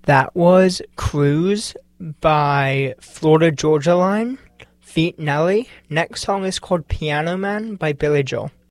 That was Cruise by Florida Georgia Line, feat. Nelly. Next song is called Piano Man by Billy Joel.